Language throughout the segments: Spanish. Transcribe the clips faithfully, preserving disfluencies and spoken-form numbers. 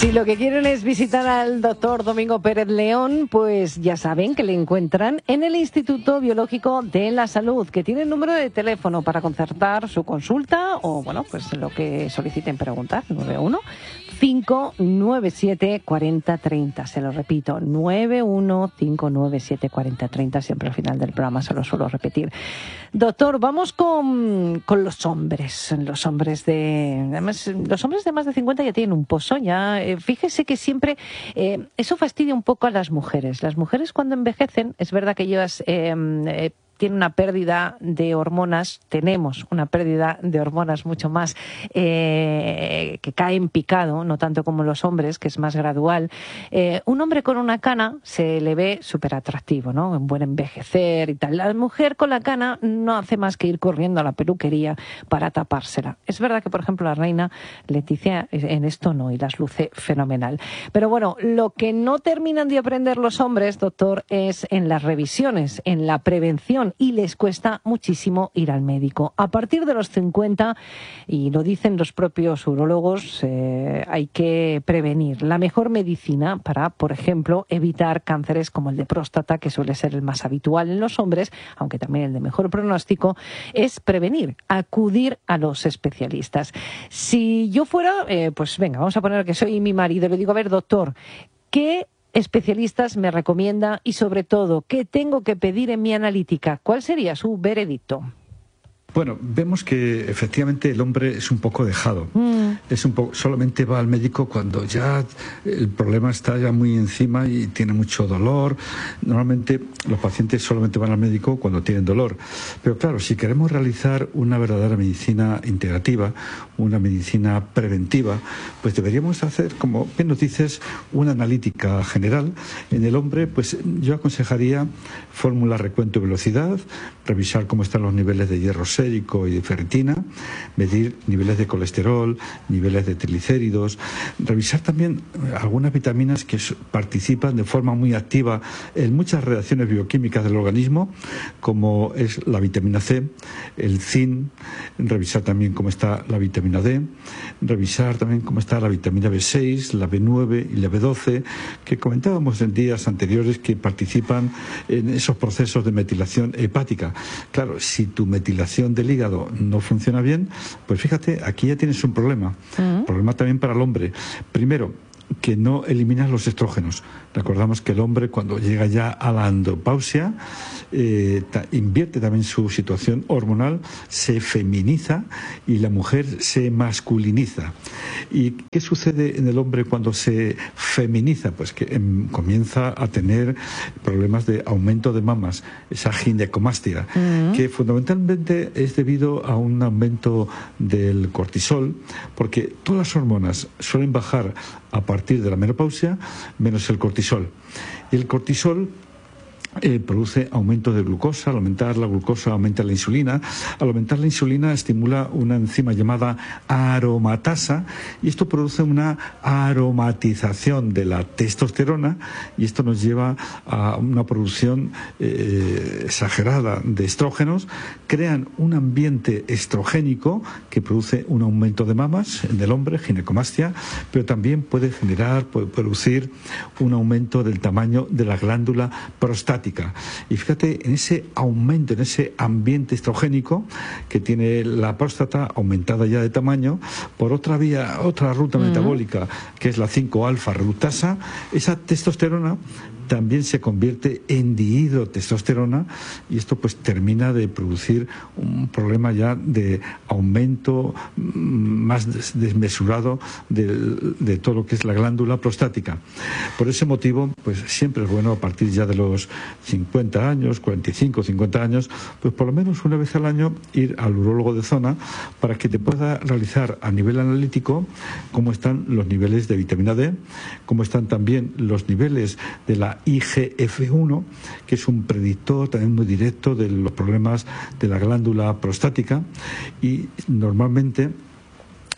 Si lo que quieren es visitar al doctor Domingo Pérez León, pues ya saben que le encuentran en el Instituto Biológico de la Salud, que tiene el número de teléfono para concertar su consulta o, bueno, pues lo que soliciten preguntar, nueve uno cinco nueve siete cuatro cero tres cero. Se lo repito, nueve uno cinco nueve siete cuatro cero tres cero. Siempre al final del programa se lo suelo repetir. Doctor, vamos con, con los hombres. Los hombres de además, los hombres de más de cincuenta ya tienen un pozo. Ya, eh, fíjese que siempre eh, eso fastidia un poco a las mujeres. Las mujeres cuando envejecen, es verdad que ellas eh, eh, tiene una pérdida de hormonas, tenemos una pérdida de hormonas mucho más eh, que cae en picado, no tanto como los hombres, que es más gradual. Eh, un hombre con una cana se le ve súper atractivo, ¿no? Un buen envejecer y tal. La mujer con la cana no hace más que ir corriendo a la peluquería para tapársela. Es verdad que, por ejemplo, la reina Leticia en esto no, y las luce fenomenal. Pero bueno, lo que no terminan de aprender los hombres, doctor, es en las revisiones, en la prevención, y les cuesta muchísimo ir al médico. A partir de los cincuenta, y lo dicen los propios urólogos, eh, hay que prevenir. La mejor medicina para, por ejemplo, evitar cánceres como el de próstata, que suele ser el más habitual en los hombres, aunque también el de mejor pronóstico, es prevenir, acudir a los especialistas. Si yo fuera, eh, pues venga, vamos a poner que soy mi marido, le digo, a ver, doctor, ¿qué especialistas me recomienda y, sobre todo, qué tengo que pedir en mi analítica? ¿Cuál sería su veredicto? Bueno, vemos que efectivamente el hombre es un poco dejado. Mm. Es un poco, solamente va al médico cuando ya el problema está ya muy encima y tiene mucho dolor. Normalmente los pacientes solamente van al médico cuando tienen dolor. Pero claro, si queremos realizar una verdadera medicina integrativa, una medicina preventiva, pues deberíamos hacer, como bien nos dices, una analítica general. En el hombre, pues yo aconsejaría fórmula recuento y velocidad, revisar cómo están los niveles de hierro sérico y de ferritina, medir niveles de colesterol, niveles de triglicéridos, revisar también algunas vitaminas que participan de forma muy activa en muchas reacciones bioquímicas del organismo, como es la vitamina C, el zinc, revisar también cómo está la vitamina D, revisar también cómo está la vitamina B seis, la B nueve y la B doce, que comentábamos en días anteriores que participan en esos procesos de metilación hepática. Claro, si tu metilación del hígado no funciona bien, pues fíjate, aquí ya tienes un problema. Uh-huh. Problema también para el hombre. Primero, que no eliminas los estrógenos. Recordamos que el hombre, cuando llega ya a la andropausia, eh, ta, invierte también su situación hormonal, se feminiza y la mujer se masculiniza. ¿Y qué sucede en el hombre cuando se feminiza? Pues que em, comienza a tener problemas de aumento de mamas, esa ginecomastia, uh-huh. que fundamentalmente es debido a un aumento del cortisol, porque todas las hormonas suelen bajar a partir de la menopausia, menos el cortisol. Y el cortisol Eh, produce aumento de glucosa. Al aumentar la glucosa aumenta la insulina. Al aumentar la insulina estimula una enzima llamada aromatasa y esto produce una aromatización de la testosterona y esto nos lleva a una producción eh, exagerada de estrógenos. Crean un ambiente estrogénico que produce un aumento de mamas en el hombre, ginecomastia, pero también puede generar, puede producir un aumento del tamaño de la glándula prostática. Y fíjate en ese aumento, en ese ambiente estrogénico que tiene la próstata aumentada ya de tamaño por otra vía, otra ruta uh-huh. metabólica, que es la cinco alfa reductasa, esa testosterona también se convierte en dihidrotestosterona y esto pues termina de producir un problema ya de aumento más desmesurado de, de todo lo que es la glándula prostática. Por ese motivo, pues siempre es bueno a partir ya de los cincuenta años, cuarenta y cinco, cincuenta años, pues por lo menos una vez al año ir al urólogo de zona para que te pueda realizar a nivel analítico cómo están los niveles de vitamina D, cómo están también los niveles de la I G F uno, que es un predictor también muy directo de los problemas de la glándula prostática y normalmente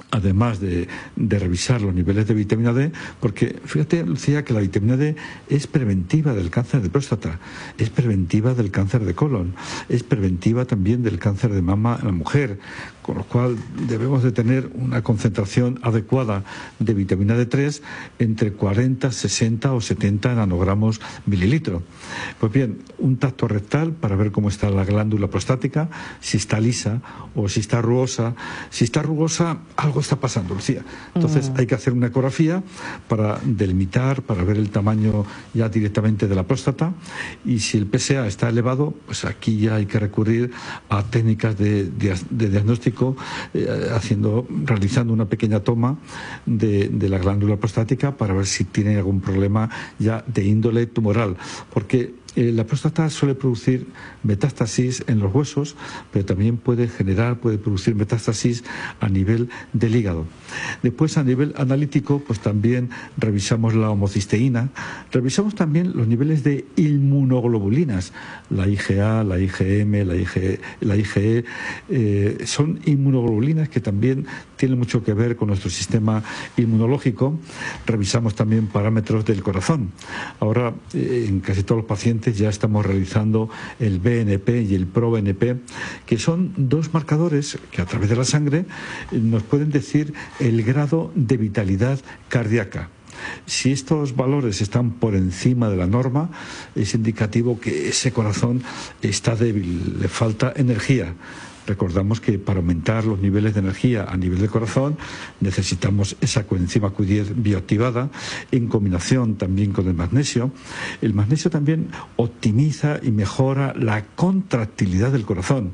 además de, de revisar los niveles de vitamina D, porque fíjate, Lucía, que la vitamina D es preventiva del cáncer de próstata, es preventiva del cáncer de colon, es preventiva también del cáncer de mama en la mujer, con lo cual debemos de tener una concentración adecuada de vitamina D tres entre cuarenta, sesenta o setenta nanogramos mililitro. Pues bien, un tacto rectal para ver cómo está la glándula prostática, si está lisa o si está rugosa. Si está rugosa, algo está pasando, Lucía. Entonces mm. hay que hacer una ecografía para delimitar, para ver el tamaño ya directamente de la próstata, y si el P S A está elevado, pues aquí ya hay que recurrir a técnicas de, de, de diagnóstico, eh, haciendo, realizando una pequeña toma de, de la glándula prostática para ver si tiene algún problema ya de índole tumoral, porque Eh, la próstata suele producir metástasis en los huesos, pero también puede generar, puede producir metástasis a nivel del hígado. Después, a nivel analítico, pues también revisamos la homocisteína, revisamos también los niveles de inmunoglobulinas, la I G A, la I G M, la I G, la I G E, eh, son inmunoglobulinas que también tienen mucho que ver con nuestro sistema inmunológico. Revisamos también parámetros del corazón. Ahora, eh, en casi todos los pacientes ya estamos realizando el B N P y el Pro B N P, que son dos marcadores que a través de la sangre nos pueden decir el grado de vitalidad cardíaca. Si estos valores están por encima de la norma, es indicativo que ese corazón está débil, le falta energía. Recordamos que para aumentar los niveles de energía a nivel del corazón necesitamos esa coenzima Q diez bioactivada en combinación también con el magnesio. El magnesio también optimiza y mejora la contractilidad del corazón.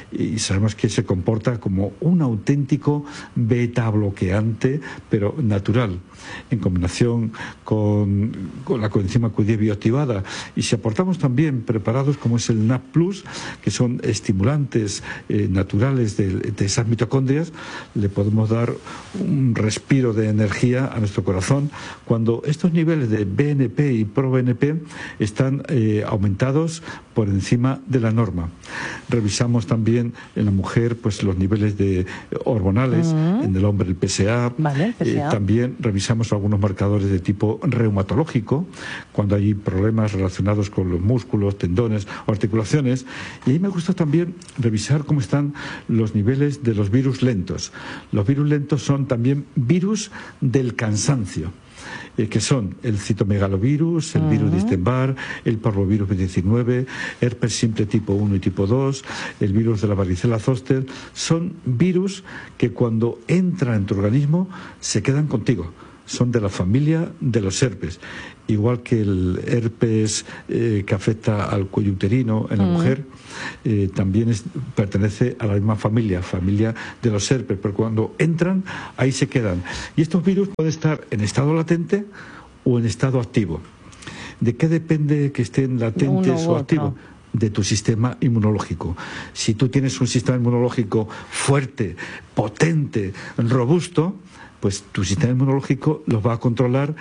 Y sabemos que se comporta como un auténtico beta bloqueante, pero natural, en combinación con, con la coenzima Q diez bioactivada. Y si aportamos también preparados como es el N A P plus, que son estimulantes eh, naturales de, de esas mitocondrias, le podemos dar un respiro de energía a nuestro corazón cuando estos niveles de B N P y Pro B N P están eh, aumentados por encima de la norma. Revisamos también en la mujer pues los niveles de hormonales, uh-huh. en el hombre el P S A, vale, el P S A. Eh, también revisamos algunos marcadores de tipo reumatológico cuando hay problemas relacionados con los músculos, tendones o articulaciones, y ahí me gusta también revisar cómo están los niveles de los virus lentos. Los virus lentos son también virus del cansancio, Eh, que son el citomegalovirus, el uh-huh. virus de Epstein-Barr, el parvovirus B diecinueve, herpes simple tipo uno y tipo dos, el virus de la varicela zoster. Son virus que cuando entran en tu organismo se quedan contigo. Son de la familia de los herpes, igual que el herpes eh, que afecta al cuello uterino en la mm. mujer, eh, también es, pertenece a la misma familia, familia de los herpes, pero cuando entran, ahí se quedan. Y estos virus pueden estar en estado latente o en estado activo. ¿De qué depende que estén latentes o activos? De tu sistema inmunológico. Si tú tienes un sistema inmunológico fuerte, potente, robusto, pues tu sistema inmunológico los va a controlar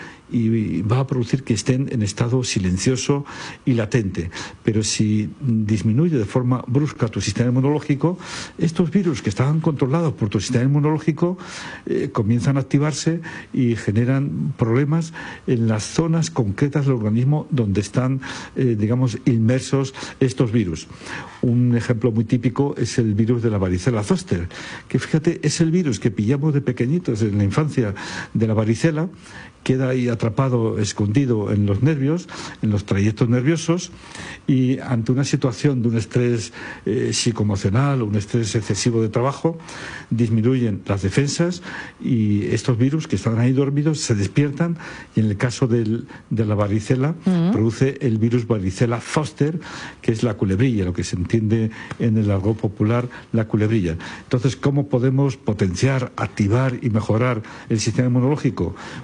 y va a producir que estén en estado silencioso y latente. Pero si disminuye de forma brusca tu sistema inmunológico, estos virus que estaban controlados por tu sistema inmunológico eh, comienzan a activarse y generan problemas en las zonas concretas del organismo donde están, eh, digamos, inmersos estos virus. Un ejemplo muy típico es el virus de la varicela zoster, que fíjate, es el virus que pillamos de pequeñitos en la infancia de la varicela, queda ahí atrapado, escondido en los nervios, en los trayectos nerviosos, y ante una situación de un estrés eh, psicoemocional o un estrés excesivo de trabajo, disminuyen las defensas y estos virus que están ahí dormidos se despiertan, y en el caso del, de la varicela uh-huh. produce el virus varicela zoster, que es la culebrilla, lo que se entiende en el argot popular, la culebrilla. Entonces, ¿cómo podemos potenciar, activar y mejorar el sistema inmunológico? Buenos niveles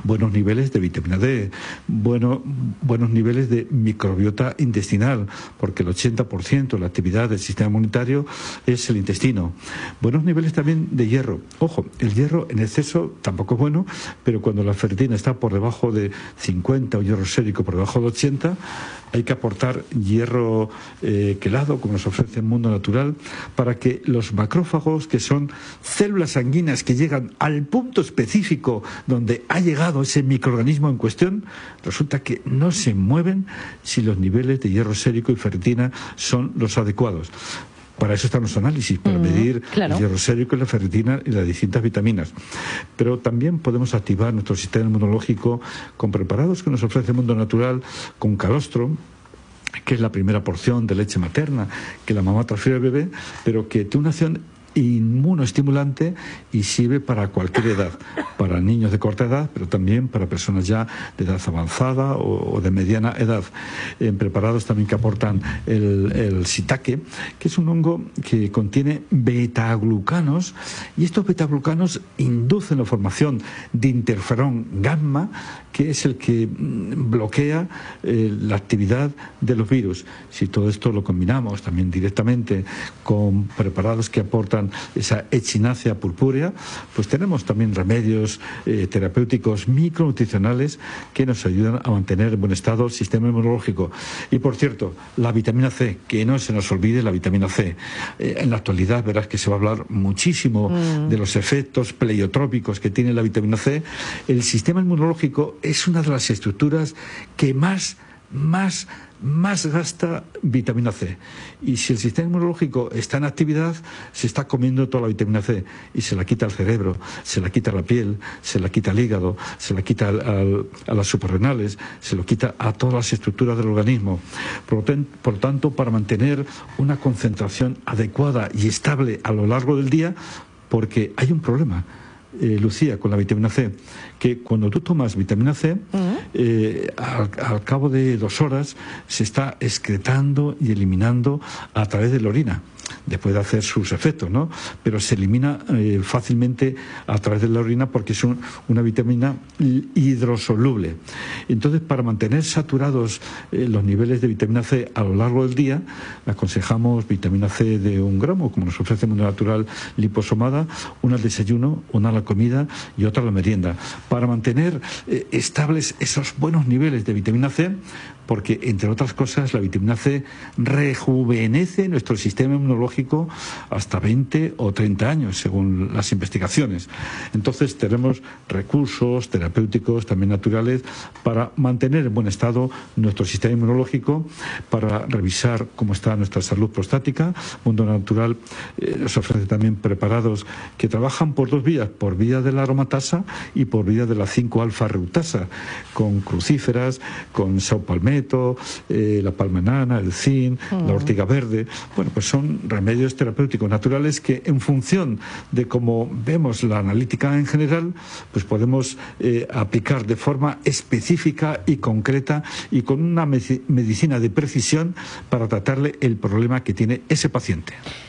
niveles de vitamina D, bueno, buenos niveles de microbiota intestinal, porque el ochenta por ciento de la actividad del sistema inmunitario es el intestino. Buenos niveles también de hierro. Ojo, el hierro en exceso tampoco es bueno, pero cuando la ferritina está por debajo de cincuenta o hierro sérico por debajo de ochenta, hay que aportar hierro eh, quelado, como nos ofrece el mundo natural, para que los macrófagos, que son células sanguíneas que llegan al punto específico donde ha llegado ese microorganismo en cuestión, resulta que no se mueven si los niveles de hierro sérico y ferritina son los adecuados. Para eso están los análisis, para mm, medir claro. el hierro sérico y la ferritina y las distintas vitaminas. Pero también podemos activar nuestro sistema inmunológico con preparados que nos ofrece el mundo natural, con calostro, que es la primera porción de leche materna que la mamá transfiere al bebé, pero que tiene una acción inmunoestimulante y sirve para cualquier edad, para niños de corta edad, pero también para personas ya de edad avanzada o, o de mediana edad. En preparados también que aportan el, el shiitake, que es un hongo que contiene betaglucanos, y estos betaglucanos inducen la formación de interferón gamma, que es el que bloquea eh, la actividad de los virus. Si todo esto lo combinamos también directamente con preparados que aportan esa echinacea purpúrea, pues tenemos también remedios eh, terapéuticos micronutricionales que nos ayudan a mantener en buen estado el sistema inmunológico. Y por cierto, la vitamina C, que no se nos olvide la vitamina C. Eh, en la actualidad verás que se va a hablar muchísimo mm. de los efectos pleiotrópicos que tiene la vitamina C. El sistema inmunológico es una de las estructuras que más, más más gasta vitamina C, y si el sistema inmunológico está en actividad, se está comiendo toda la vitamina C y se la quita al cerebro, se la quita a la piel, se la quita al hígado, se la quita al, al, a las suprarrenales, se lo quita a todas las estructuras del organismo. Por, ten, por tanto, para mantener una concentración adecuada y estable a lo largo del día, porque hay un problema, Eh, Lucía, con la vitamina C, que cuando tú tomas vitamina C, uh-huh. eh, al, al cabo de dos horas se está excretando y eliminando a través de la orina, después de hacer sus efectos, ¿no? Pero se elimina eh, fácilmente a través de la orina porque es un, una vitamina hidrosoluble. Entonces, para mantener saturados eh, los niveles de vitamina C a lo largo del día, aconsejamos vitamina C de un gramo, como nos ofrece el mundo natural liposomada, una al desayuno, una a la comida y otra a la merienda, para mantener eh, estables esos buenos niveles de vitamina C, porque, entre otras cosas, la vitamina C rejuvenece nuestro sistema inmunológico hasta veinte o treinta años, según las investigaciones. Entonces, tenemos recursos terapéuticos, también naturales, para mantener en buen estado nuestro sistema inmunológico, para revisar cómo está nuestra salud prostática. Mundo Natural eh, nos ofrece también preparados que trabajan por dos vías, por vía de la aromatasa y por vía de la cinco alfa reutasa, con crucíferas, con saupalmet, Eh, la palmenana, el zinc, mm. la ortiga verde. Bueno, pues son remedios terapéuticos naturales que, en función de cómo vemos la analítica en general, pues podemos eh, aplicar de forma específica y concreta y con una medicina de precisión para tratarle el problema que tiene ese paciente.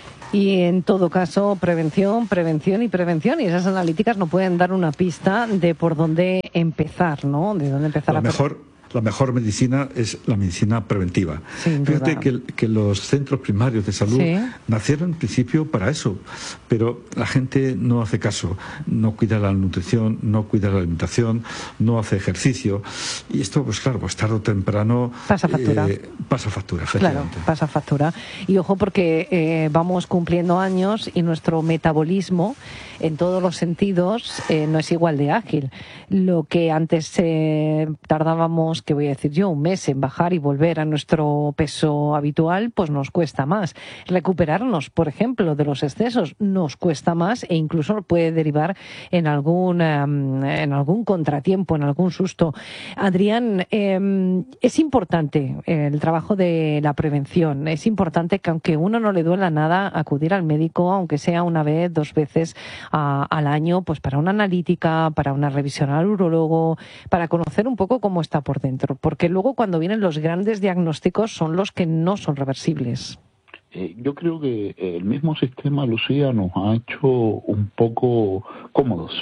Y en todo caso, prevención, prevención y prevención. Y esas analíticas nos pueden dar una pista de por dónde empezar, ¿no? De dónde empezar a... Lo mejor... La mejor medicina es la medicina preventiva. Fíjate que, que los centros primarios de salud sí. nacieron en principio para eso, pero la gente no hace caso, no cuida la nutrición, no cuida la alimentación, no hace ejercicio, y esto, pues claro, pues tarde o temprano pasa factura. Eh, pasa factura, efectivamente. Claro, pasa factura. Y ojo, porque eh, vamos cumpliendo años y nuestro metabolismo, en todos los sentidos, eh, no es igual de ágil. Lo que antes eh, tardábamos, que voy a decir yo, un mes en bajar y volver a nuestro peso habitual, pues nos cuesta más. Recuperarnos, por ejemplo, de los excesos nos cuesta más e incluso puede derivar en algún, um, en algún contratiempo, en algún susto. Adrián, eh, es importante el trabajo de la prevención. Es importante que, aunque uno no le duela nada, acudir al médico, aunque sea una vez, dos veces a, al año, pues para una analítica, para una revisión al urólogo, para conocer un poco cómo está por dentro, porque luego cuando vienen los grandes diagnósticos son los que no son reversibles. Eh, yo creo que el mismo sistema, Lucía, nos ha hecho un poco cómodos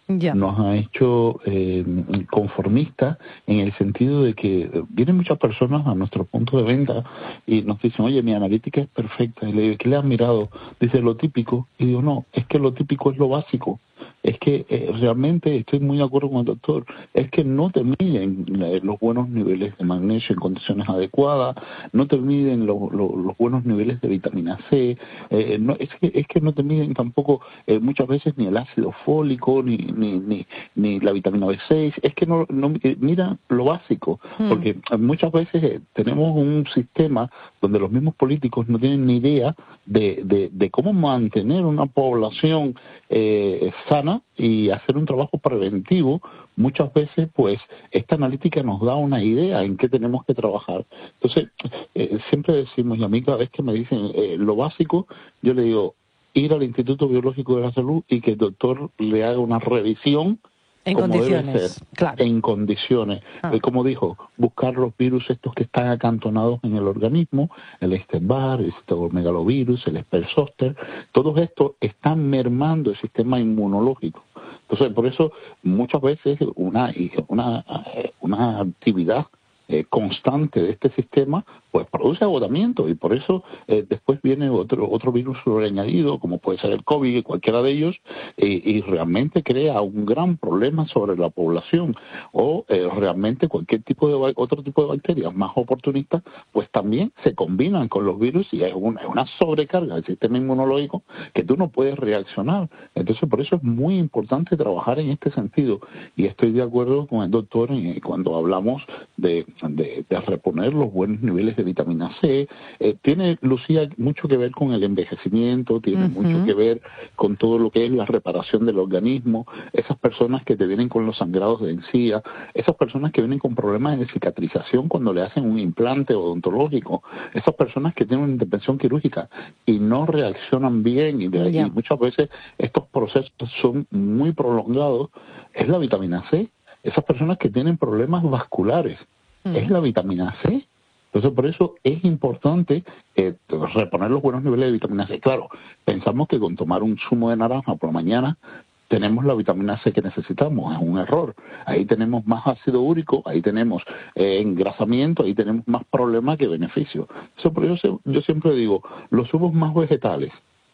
Ya. Nos ha hecho eh, conformistas en el sentido de que vienen muchas personas a nuestro punto de venta y nos dicen, oye, mi analítica es perfecta. Y le digo, ¿qué le has mirado? Dice, lo típico. Y digo, no, es que lo típico es lo básico. Es que eh, realmente estoy muy de acuerdo con el doctor, es que no te miden eh, los buenos niveles de magnesio en condiciones adecuadas, no te miden lo, lo, los buenos niveles de vitamina C, eh, no, es, que, es que no te miden tampoco eh, muchas veces ni el ácido fólico, ni ni, ni, ni la vitamina B seis, es que no, no eh, mira lo básico, mm. porque muchas veces eh, tenemos un sistema donde los mismos políticos no tienen ni idea de, de, de cómo mantener una población eh, sana y hacer un trabajo preventivo. Muchas veces, pues, esta analítica nos da una idea en qué tenemos que trabajar. Entonces, eh, siempre decimos, y a mí cada vez que me dicen eh, lo básico, yo le digo, ir al Instituto Biológico de la Salud y que el doctor le haga una revisión en como condiciones, debe ser, claro. En condiciones. Ah. Eh, como dijo, buscar los virus estos que están acantonados en el organismo, el Epstein-Barr, el citomegalovirus, el Sperr-Zoster, todos estos están mermando el sistema inmunológico. Entonces, por eso muchas veces una una, una actividad eh, constante de este sistema pues produce agotamiento y por eso eh, después viene otro otro virus añadido, como puede ser el COVID, cualquiera de ellos, eh, y realmente crea un gran problema sobre la población, o eh, realmente cualquier tipo de otro tipo de bacterias más oportunistas, pues también se combinan con los virus y es una, es una sobrecarga del sistema inmunológico que tú no puedes reaccionar. Entonces, por eso es muy importante trabajar en este sentido, y estoy de acuerdo con el doctor en, cuando hablamos de, de, de reponer los buenos niveles de vitamina C. Eh, tiene, Lucía, mucho que ver con el envejecimiento, tiene uh-huh. mucho que ver con todo lo que es la reparación del organismo, esas personas que te vienen con los sangrados de encía, esas personas que vienen con problemas de cicatrización cuando le hacen un implante odontológico, esas personas que tienen una intervención quirúrgica y no reaccionan bien, y, de, yeah. y muchas veces estos procesos son muy prolongados, es la vitamina C. Esas personas que tienen problemas vasculares, uh-huh. es la vitamina C. Entonces, por eso es importante eh, reponer los buenos niveles de vitamina C. Claro, pensamos que con tomar un zumo de naranja por la mañana tenemos la vitamina C que necesitamos. Es un error. Ahí tenemos más ácido úrico, ahí tenemos eh, engrasamiento, ahí tenemos más problema que beneficio. Eso por eso yo siempre digo, los zumos más vegetales,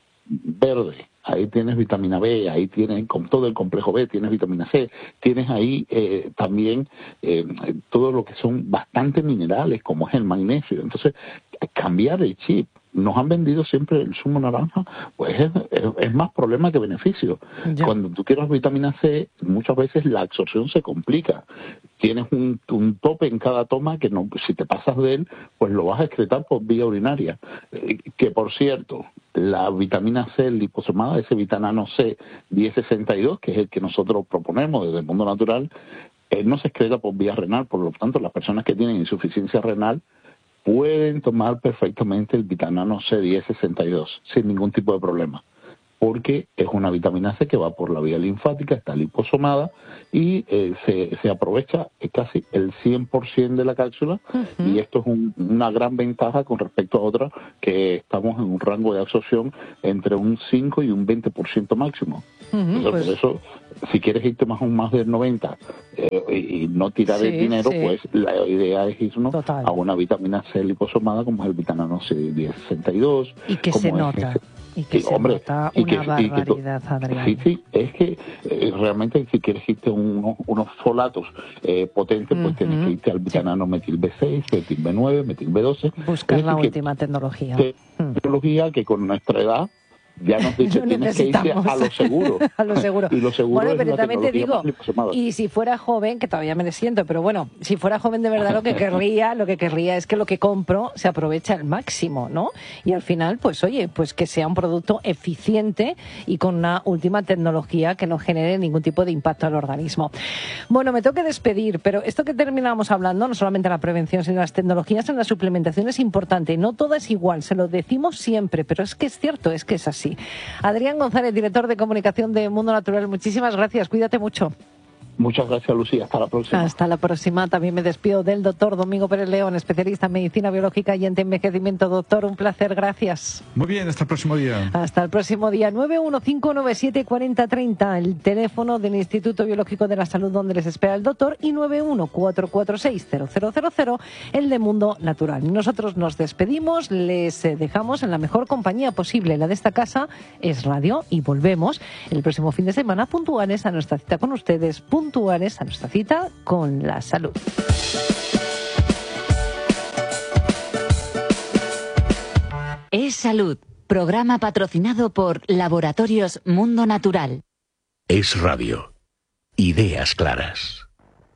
verde, ahí tienes vitamina B, ahí tienes con todo el complejo B, tienes vitamina C, tienes ahí eh, también eh, todo lo que son bastantes minerales, como es el magnesio. Entonces, cambiar el chip. Nos han vendido siempre el zumo naranja, pues es, es, es más problema que beneficio. Ya. Cuando tú quieres vitamina C, muchas veces la absorción se complica. Tienes un, un tope en cada toma que no, si te pasas de él, pues lo vas a excretar por vía urinaria. Eh, que por cierto, la vitamina C liposomada, ese vitamina C diez sesenta y dos, que es el que nosotros proponemos desde el mundo natural, eh, no se excreta por vía renal, por lo tanto las personas que tienen insuficiencia renal pueden tomar perfectamente el vitamina C diez sesenta y dos sin ningún tipo de problema, porque es una vitamina C que va por la vía linfática, está liposomada y eh, se, se aprovecha casi el cien por ciento de la cápsula, uh-huh. y esto es un, una gran ventaja con respecto a otras que estamos en un rango de absorción entre un cinco y un veinte por ciento máximo. Uh-huh, Entonces, pues... por eso, si quieres irte más un más del noventa eh, y, y no tirar sí, el dinero, sí. pues la idea es irnos Total. a una vitamina C liposomada como es el vitamina C diez sesenta y dos. Y que se nota. Es, Y que y, se hombre, nota una que, barbaridad, que, Adrián. Sí, sí, es que eh, realmente si quieres irte unos, unos folatos eh, potentes, pues uh-huh. tienes que irte al vitamina metil B seis, metil B nueve, metil B doce. Buscar la última tecnología. Tecnología que con nuestra edad ya nos dice que tienes que irte a lo seguro. a lo seguro. Y lo seguro bueno, es pero la también te digo, y si fuera joven, que todavía me le siento, pero bueno, si fuera joven de verdad lo que querría, lo que querría es que lo que compro se aproveche al máximo, ¿no? Y al final, pues oye, pues que sea un producto eficiente y con una última tecnología que no genere ningún tipo de impacto al organismo. Bueno, me tengo que despedir, pero esto que terminamos hablando, no solamente la prevención, sino las tecnologías en la suplementación es importante. No todo es igual, se lo decimos siempre, pero es que es cierto, es que es así. Adrián González, director de comunicación de Mundo Natural, muchísimas gracias, cuídate mucho. Muchas gracias, Lucía. Hasta la próxima. Hasta la próxima. También me despido del doctor Domingo Pérez León, especialista en medicina biológica y antienvejecimiento. Doctor, un placer. Gracias. Muy bien, hasta el próximo día. Hasta el próximo día. nueve uno cinco nueve siete cuatro cero tres cero, el teléfono del Instituto Biológico de la Salud donde les espera el doctor, y nueve uno cuatro cuatro seis cero cero cero cero, el de Mundo Natural. Nosotros nos despedimos, les dejamos en la mejor compañía posible. La de esta casa es Radio, y volvemos el próximo fin de semana puntuales a nuestra cita con ustedes, puntuales a nuestra cita con la salud. Es Salud, programa patrocinado por Laboratorios Mundo Natural. Es Radio. Ideas claras.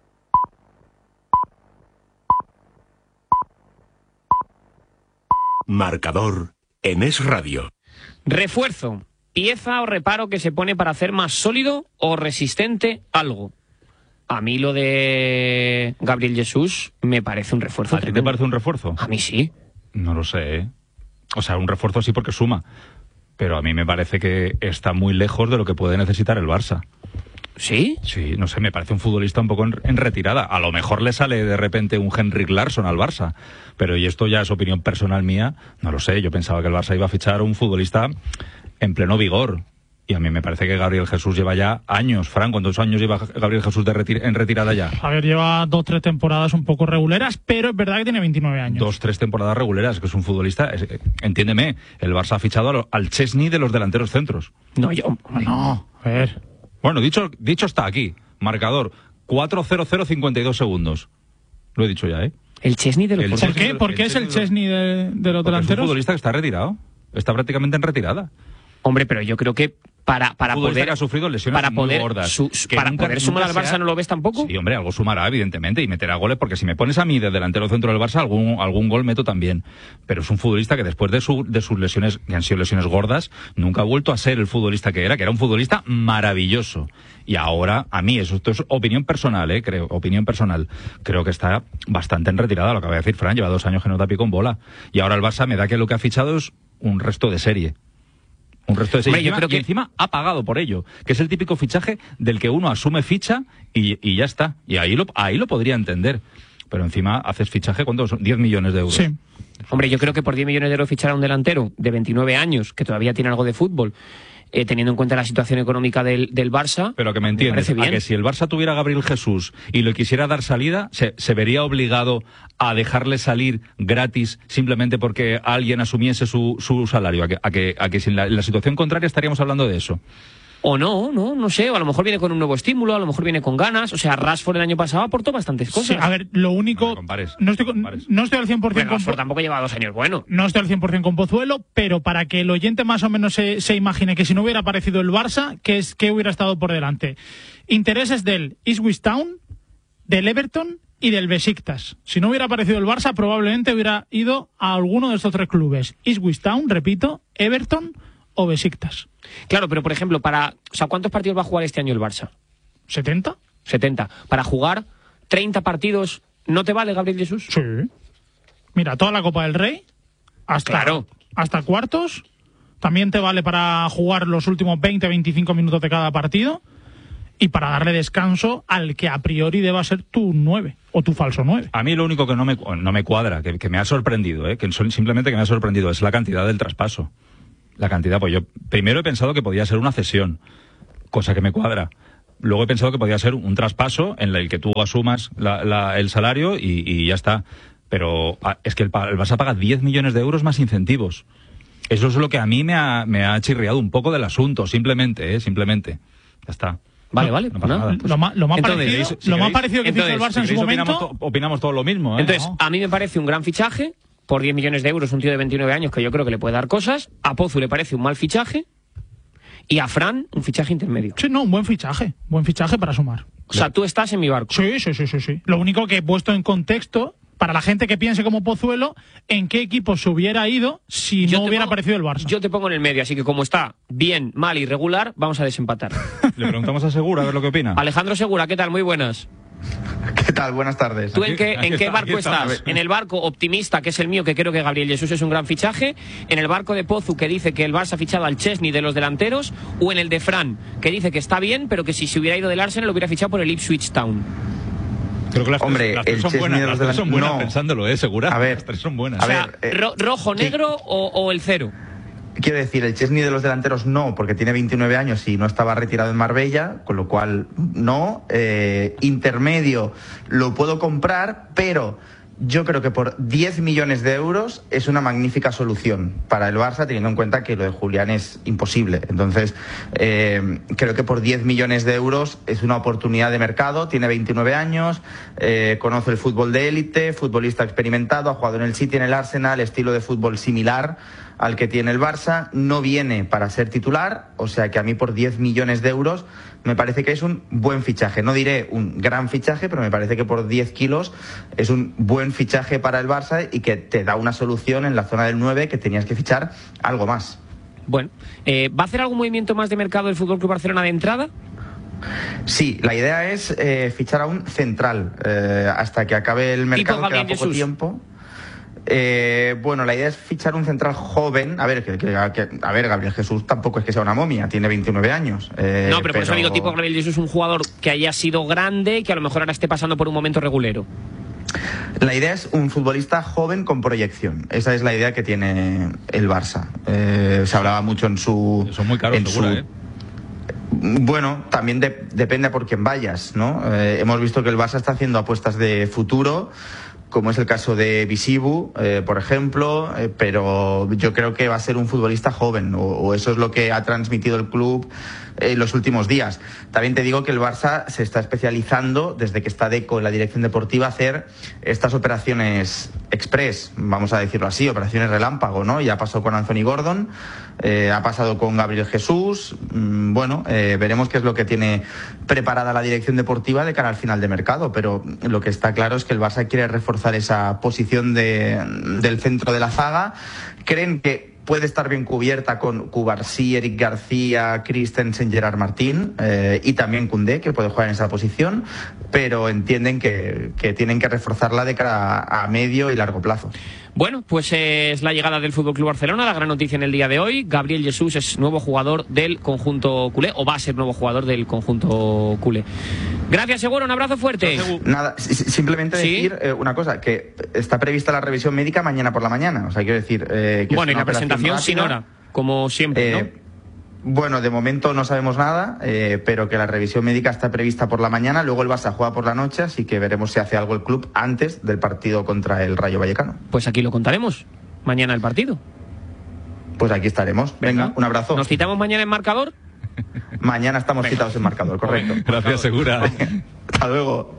Marcador en Es Radio. Refuerzo. Pieza o reparo que se pone para hacer más sólido o resistente algo. A mí lo de Gabriel Jesús me parece un refuerzo. ¿A ti te parece un refuerzo? A mí sí. No lo sé, ¿eh? O sea, un refuerzo sí porque suma. Pero a mí me parece que está muy lejos de lo que puede necesitar el Barça. ¿Sí? Sí, no sé, me parece un futbolista un poco en, en retirada. A lo mejor le sale de repente un Henrik Larsson al Barça. Pero, y esto ya es opinión personal mía, no lo sé. Yo pensaba que el Barça iba a fichar un futbolista en pleno vigor. Y a mí me parece que Gabriel Jesús lleva ya años. Fran, ¿cuántos años lleva Gabriel Jesús de retir en retirada ya? A ver, lleva dos, tres temporadas un poco reguleras, pero es verdad que tiene veintinueve años. Dos, tres temporadas reguleras, que es un futbolista. Es, entiéndeme, el Barça ha fichado al, al Chesney de los delanteros centros. No, yo... No, a ver. Bueno, dicho, dicho está aquí. Marcador, cuatro cero cero cincuenta y dos segundos. Lo he dicho ya, ¿eh? El Chesney de los... El ¿Por Chesney qué? de los- ¿Por qué el es el Chesney Chesney de, de los Porque es un delanteros? futbolista que está retirado. Está prácticamente en retirada. Hombre, pero yo creo que para, para Un futbolista poder... que ha sufrido lesiones para muy poder, gordas. su- Que para nunca- poder sumar al nunca Barça, se ha- ¿no lo ves tampoco? Sí, hombre, algo sumará, evidentemente, y meterá goles, porque si me pones a mí de delantero centro del Barça, algún, algún gol meto también. Pero es un futbolista que después de, su, de sus lesiones, que han sido lesiones gordas, nunca ha vuelto a ser el futbolista que era, que era un futbolista maravilloso. Y ahora, a mí, eso esto es opinión personal, eh, creo, opinión personal, creo que está bastante en retirada, lo acaba de decir Fran, lleva dos años que no da pie con bola. Y ahora el Barça me da que lo que ha fichado es un resto de serie. Un resto de serie. Hombre, yo Encima- creo que- y encima ha pagado por ello, que es el típico fichaje del que uno asume ficha y, y ya está. Y ahí lo, ahí lo podría entender. Pero encima haces fichaje, ¿cuántos son? diez millones de euros. Sí. Hombre, yo creo que por diez millones de euros fichar a un delantero de veintinueve años, que todavía tiene algo de fútbol, eh, teniendo en cuenta la situación económica del, del Barça... Pero que me entiendes, parece a bien. que si el Barça tuviera a Gabriel Jesús y le quisiera dar salida, se, se vería obligado a dejarle salir gratis simplemente porque alguien asumiese su, su salario. A que, a que, a que si en la, en la situación contraria estaríamos hablando de eso. O no, no, no sé, o a lo mejor viene con un nuevo estímulo, a lo mejor viene con ganas. O sea, Rashford el año pasado aportó bastantes cosas. Sí, a ver, lo único... No me compares, no, estoy, con- compares. no estoy al cien por ciento Bueno, con... Rashford tampoco lleva dos años bueno. No estoy al cien por ciento con Pozuelo, pero para que el oyente más o menos se, se imagine que si no hubiera aparecido el Barça, ¿qué, es, qué hubiera estado por delante? Intereses del Ipswich Town, del Everton y del Besiktas. Si no hubiera aparecido el Barça, probablemente hubiera ido a alguno de estos tres clubes. Ipswich Town, repito, Everton o Besiktas. Claro, pero por ejemplo, para, o sea, ¿cuántos partidos va a jugar este año el Barça? ¿setenta? setenta. Para jugar treinta partidos, ¿no te vale Gabriel Jesús? Sí. Mira, toda la Copa del Rey, hasta, Claro. hasta cuartos, también te vale para jugar los últimos veinte a veinticinco minutos de cada partido y para darle descanso al que a priori deba ser tu nueve o tu falso nueve. A mí lo único que no me, no me cuadra, que, que me ha sorprendido, ¿eh? que son- simplemente que me ha sorprendido, es la cantidad del traspaso. La cantidad, pues yo primero he pensado que podía ser una cesión, cosa que me cuadra. Luego he pensado que podía ser un traspaso en el que tú asumas la- la- el salario y, y ya está. Pero ah, es que el, pa- el Barça paga diez millones de euros más incentivos. Eso es lo que a mí me ha, me ha chirriado un poco del asunto, simplemente, ¿eh? Simplemente. Ya está. Vale, vale. No pasa nada. nada. Lo más, lo más Entonces, parecido, Si queréis- si lo más queréis- parecido que hizo el entonces, Barça en Si su queréis, momento... opinamos, to- opinamos todos lo mismo, ¿eh? Entonces, No. a mí me parece un gran fichaje, por diez millones de euros, un tío de veintinueve años que yo creo que le puede dar cosas. A Pozu le parece un mal fichaje. Y a Fran, un fichaje intermedio. Sí, no, un buen fichaje. Buen fichaje para sumar. O sea, tú estás en mi barco. Sí, sí, sí, sí, sí. Lo único que he puesto en contexto, para la gente que piense como Pozuelo, en qué equipo se hubiera ido si Yo no te hubiera pongo- aparecido el Barça. Yo te pongo en el medio, así que como está bien, mal y regular, vamos a desempatar. Le preguntamos a Segura a ver lo que opina. Alejandro Segura, ¿qué tal? Muy buenas. ¿Qué tal? Buenas tardes. ¿Tú en qué, en qué está, barco aquí estamos. estás? ¿En el barco optimista, que es el mío, que creo que Gabriel Jesús es un gran fichaje? ¿En el barco de Pozu, que dice que el Barça ha fichado al Chesney de los delanteros? ¿O en el de Fran, que dice que está bien, pero que si se hubiera ido del Arsenal lo hubiera fichado por el Ipswich Town? Creo que las Hombre, tres, las tres el son Chesney buenas, de las los tres son delan- buenas no. pensándolo, ¿eh? Segura. A ver, las tres son buenas. a O sea, ver, eh, ro- ¿rojo, sí. negro o, o el cero? Quiero decir, el Chesney de los delanteros no, porque tiene veintinueve años y no estaba retirado en Marbella, con lo cual no. Eh, intermedio lo puedo comprar, pero yo creo que por diez millones de euros es una magnífica solución para el Barça, teniendo en cuenta que lo de Julián es imposible. Entonces, eh, creo que por diez millones de euros es una oportunidad de mercado. Tiene veintinueve años, eh, conoce el fútbol de élite, futbolista experimentado, ha jugado en el City, en el Arsenal, estilo de fútbol similar al que tiene el Barça, no viene para ser titular, o sea que a mí por diez millones de euros me parece que es un buen fichaje. No diré un gran fichaje, pero me parece que por diez kilos es un buen fichaje para el Barça y que te da una solución en la zona del nueve, que tenías que fichar algo más. Bueno, eh, ¿va a hacer algún movimiento más de mercado el F C Barcelona de entrada? Sí, la idea es eh, fichar a un central eh, hasta que acabe el mercado, queda Gabriel poco Jesús. tiempo. Eh, bueno, la idea es fichar un central joven. A ver, que, que- que- a ver, Gabriel Jesús tampoco es que sea una momia, tiene veintinueve años. eh, No, pero por eso digo, tipo Gabriel Jesús, un jugador que haya sido grande y que a lo mejor ahora esté pasando por un momento regulero. La idea es un futbolista joven con proyección. Esa es la idea que tiene el Barça. Eh, se hablaba mucho en su... Son muy caros, en seguro, su- ¿eh? Bueno, también de- depende por quién vayas, ¿no? Eh, hemos visto que el Barça está haciendo apuestas de futuro, como es el caso de Visibu, eh, por ejemplo, eh, pero yo creo que va a ser un futbolista joven, o, o eso es lo que ha transmitido el club en los últimos días. También te digo que el Barça se está especializando, desde que está Deco en la dirección deportiva, a hacer estas operaciones express, vamos a decirlo así, operaciones relámpago, ¿no? Ya pasó con Anthony Gordon, eh, ha pasado con Gabriel Jesús. Mm, bueno, eh, veremos qué es lo que tiene preparada la dirección deportiva de cara al final de mercado, pero lo que está claro es que el Barça quiere reforzar esa posición de, del centro de la zaga. Creen que puede estar bien cubierta con Cubarsí, Eric García, Christensen, Gerard Martín eh, y también Koundé, que puede jugar en esa posición, pero entienden que, que tienen que reforzarla de cara a, a medio y largo plazo. Bueno, pues es la llegada del F C Barcelona, la gran noticia en el día de hoy. Gabriel Jesús es nuevo jugador del conjunto culé, o va a ser nuevo jugador del conjunto culé. Gracias, Seguro, un abrazo fuerte. Nada, si- si- simplemente ¿Sí? decir eh, una cosa, que está prevista la revisión médica mañana por la mañana, o sea, quiero decir... eh, que es Bueno, y una la operación presentación sin rápida. hora, como siempre, ¿no? Eh, Bueno, de momento no sabemos nada, eh, pero que la revisión médica está prevista por la mañana, luego el Barça juega por la noche, así que veremos si hace algo el club antes del partido contra el Rayo Vallecano. Pues aquí lo contaremos. Mañana el partido. Pues aquí estaremos. Venga, un abrazo. ¿Nos citamos mañana en marcador? Mañana estamos Venga. citados en marcador, correcto. Gracias, Segura. Hasta luego.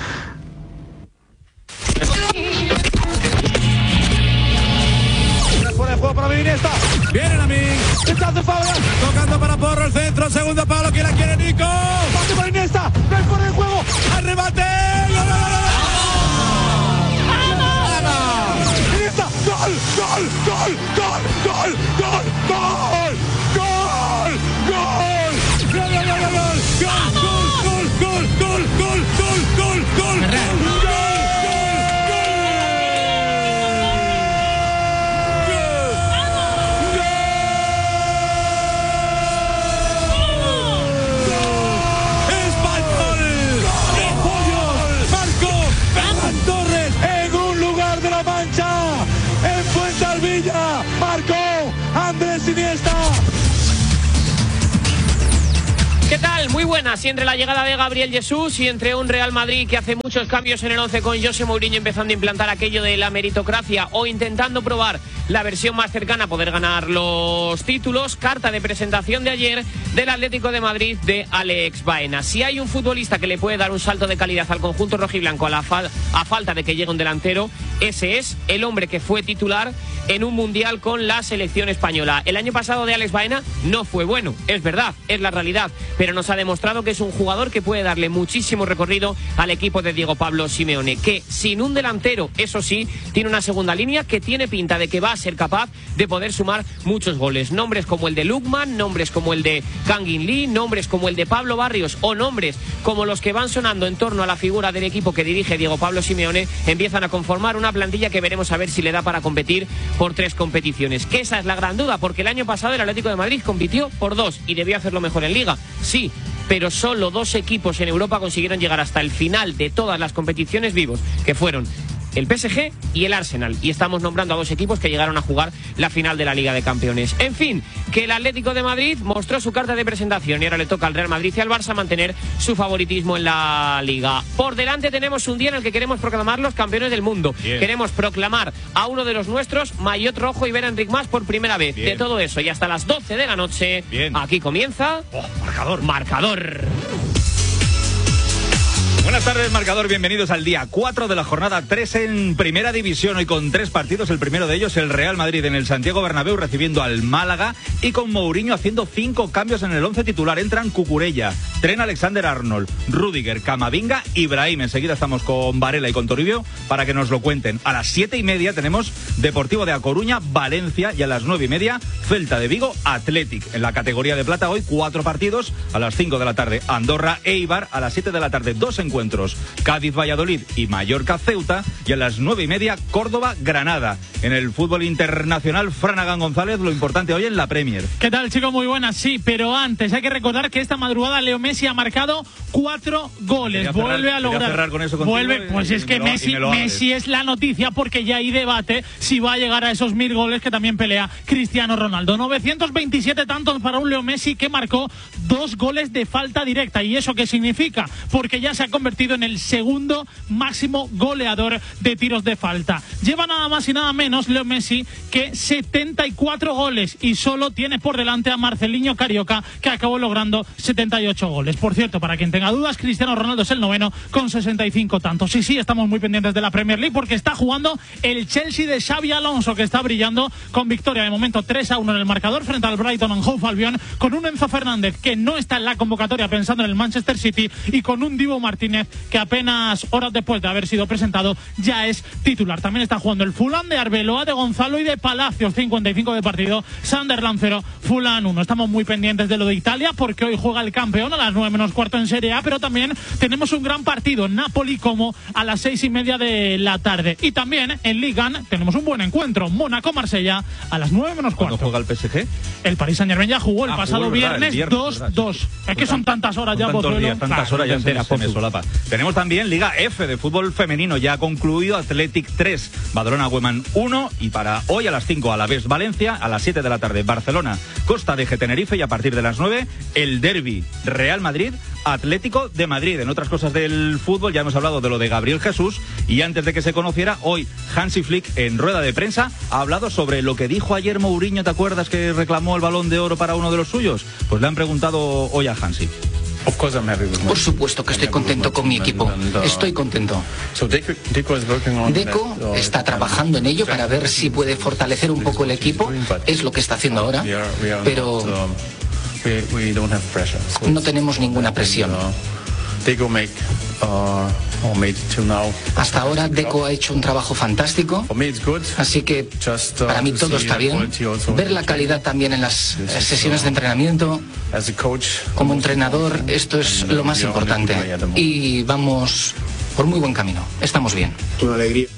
Fuera de juego para mí, Iniesta. Vienen a mí. Rechazo Fabra. Tocando para Porro el centro. Segundo palo. ¿Quién la quiere, Nico? Pase para Iniesta. Ven fuera de juego. Al remate. ¡Gol, gol, gol, gol! Iniesta. Gol, gol, gol, gol, gol, gol, gol, gol, gol. Gol, gol, gol, gol, gol, gol, gol, gol, gol, gol, gol, gol, gol. Marcó Andrés Iniesta. ¿Qué tal? Muy buenas. Y entre la llegada de Gabriel Jesús y entre un Real Madrid que hace muchos cambios en el once con José Mourinho empezando a implantar aquello de la meritocracia o intentando probar la versión más cercana a poder ganar los títulos, carta de presentación de ayer del Atlético de Madrid de Alex Baena. Si hay un futbolista que le puede dar un salto de calidad al conjunto rojiblanco a, la fal a falta de que llegue un delantero, ese es el hombre que fue titular en un mundial con la selección española. El año pasado de Alex Baena no fue bueno, es verdad, es la realidad, pero nos ha demostrado que es un jugador que puede darle muchísimo recorrido al equipo de Diego Pablo Simeone, que sin un delantero, eso sí, tiene una segunda línea que tiene pinta de que va a ser capaz de poder sumar muchos goles. Nombres como el de Lukman, nombres como el de Kangin Lee, nombres como el de Pablo Barrios o nombres como los que van sonando en torno a la figura del equipo que dirige Diego Pablo Simeone empiezan a conformar una plantilla que veremos a ver si le da para competir por tres competiciones. Que esa es la gran duda, porque el año pasado el Atlético de Madrid compitió por dos y debió hacerlo mejor en Liga, sí, pero solo dos equipos en Europa consiguieron llegar hasta el final de todas las competiciones vivos, que fueron el P S G y el Arsenal, y estamos nombrando a dos equipos que llegaron a jugar la final de la Liga de Campeones. En fin, que el Atlético de Madrid mostró su carta de presentación y ahora le toca al Real Madrid y al Barça mantener su favoritismo en la Liga. Por delante tenemos un día en el que queremos proclamar los campeones del mundo. Bien. Queremos proclamar a uno de los nuestros, Maillot rojo, y ver a Enric Mas por primera vez. Bien. De todo eso y hasta las doce de la noche. Bien. Aquí comienza oh, marcador. Marcador. Buenas tardes, marcador. Bienvenidos al día cuatro de la jornada tres en Primera División. Hoy con tres partidos. El primero de ellos, el Real Madrid en el Santiago Bernabéu recibiendo al Málaga y con Mourinho haciendo cinco cambios en el once titular. Entran Cucurella, Trent Alexander-Arnold, Rüdiger, Camavinga y Brahim. Enseguida estamos con Varela y con Toribio para que nos lo cuenten. A las siete y media tenemos Deportivo de A Coruña, Valencia, y a las nueve y media Celta de Vigo, Athletic. En la categoría de plata hoy cuatro partidos. A las cinco de la tarde Andorra, Eibar. A las siete de la tarde dos encuentros. Cádiz, Valladolid y Mallorca, Ceuta, y a las nueve y media Córdoba, Granada. En el fútbol internacional, Flanagan González, lo importante hoy en la Premier. ¿Qué tal, chicos? Muy buenas, sí, pero antes hay que recordar que esta madrugada Leo Messi ha marcado cuatro goles. Quería Vuelve cerrar, a lograr. cerrar con eso contigo, Vuelve, pues y, es que lo, Messi, Messi es la noticia, porque ya hay debate si va a llegar a esos mil goles que también pelea Cristiano Ronaldo. novecientos veintisiete tantos para un Leo Messi que marcó dos goles de falta directa. ¿Y eso qué significa? Porque ya se ha convertido en el segundo máximo goleador de tiros de falta. Lleva nada más y nada menos Leo Messi que setenta y cuatro goles y solo tiene por delante a Marcelinho Carioca, que acabó logrando setenta y ocho goles. Por cierto, para quien tenga dudas, Cristiano Ronaldo es el noveno con sesenta y cinco tantos. Sí, sí, estamos muy pendientes de la Premier League porque está jugando el Chelsea de Xabi Alonso, que está brillando con victoria de momento tres a uno en el marcador frente al Brighton and Hove Albion, con un Enzo Fernández que no está en la convocatoria pensando en el Manchester City y con un Dibu Martínez que apenas horas después de haber sido presentado ya es titular. También está jugando el Fulham de Arbeloa, de Gonzalo y de Palacios. Cincuenta y cinco de partido, Sunderland cero, Fulham uno. Estamos muy pendientes de lo de Italia porque hoy juega el campeón a las nueve menos cuarto en Serie A, pero también tenemos un gran partido, Napoli como a las seis y media de la tarde. Y también en Ligue uno tenemos un buen encuentro, Mónaco-Marsella a las nueve menos cuarto. ¿Cuándo juega el P S G? El Paris Saint-Germain ya jugó el ah, pasado jugó, viernes, viernes dos dos. Sí. Es que son tantas horas son ya, tantos días, tantas claro, horas ya entera, se, se me solapa. Tenemos también Liga F de fútbol femenino, ya ha concluido. Athletic tres, Badalona Women uno, y para hoy a las cinco Alavés Valencia, a las siete de la tarde Barcelona Costa de Eje Tenerife, y a partir de las nueve el derbi Real Madrid Atlético de Madrid. En otras cosas del fútbol ya hemos hablado de lo de Gabriel Jesús, y antes de que se conociera, hoy Hansi Flick en rueda de prensa ha hablado sobre lo que dijo ayer Mourinho. ¿Te acuerdas que reclamó el Balón de Oro para uno de los suyos? Pues le han preguntado hoy a Hansi. Por supuesto que estoy contento con mi equipo. Estoy contento. Deco está trabajando en ello para ver si puede fortalecer un poco el equipo. Es lo que está haciendo ahora. Pero no tenemos ninguna presión. Hasta ahora Deco ha hecho un trabajo fantástico, así que para mí todo está bien. Ver la calidad también en las sesiones de entrenamiento. Como entrenador, esto es lo más importante. Y vamos por muy buen camino. Estamos bien. Una alegría.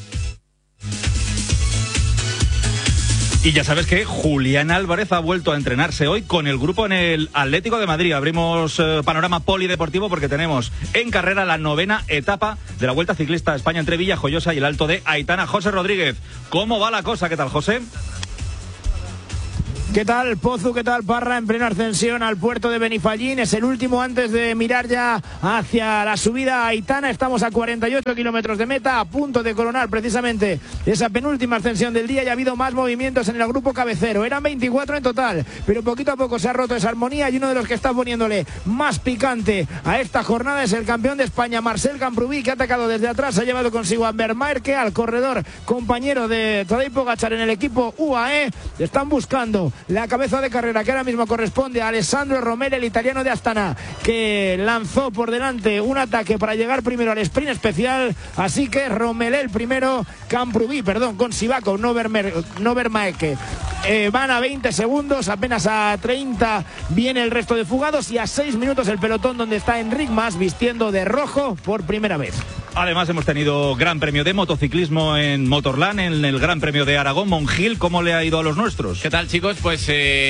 Y ya sabes que Julián Álvarez ha vuelto a entrenarse hoy con el grupo en el Atlético de Madrid. Abrimos eh, panorama polideportivo porque tenemos en carrera la novena etapa de la Vuelta Ciclista a España entre Villajoyosa y el Alto de Aitana. José Rodríguez, ¿cómo va la cosa? ¿Qué tal, José? ¿Qué tal, Pozu? ¿Qué tal, Parra? En plena ascensión al puerto de Benifallín. Es el último antes de mirar ya hacia la subida a Aitana. Estamos a cuarenta y ocho kilómetros de meta, a punto de coronar precisamente esa penúltima ascensión del día. Y ha habido más movimientos en el grupo cabecero. Eran veinticuatro en total, pero poquito a poco se ha roto esa armonía. Y uno de los que está poniéndole más picante a esta jornada es el campeón de España, Marcel Camprubí, que ha atacado desde atrás. Ha llevado consigo a Vermaer, que al corredor compañero de Tadej Pogačar en el equipo U A E. Están buscando la cabeza de carrera, que ahora mismo corresponde a Alessandro Romel, el italiano de Astana, que lanzó por delante un ataque para llegar primero al sprint especial. Así que Romel el primero, Camprubí, perdón, con Sivakov, no, Vermeer, no Vermaeke. Eh, van a veinte segundos, apenas a treinta viene el resto de fugados, y a seis minutos el pelotón, donde está Enric Mas vistiendo de rojo por primera vez. Además hemos tenido gran premio de motociclismo en Motorland, en el Gran Premio de Aragón. Monjil, ¿cómo le ha ido a los nuestros? ¿Qué tal, chicos? Pues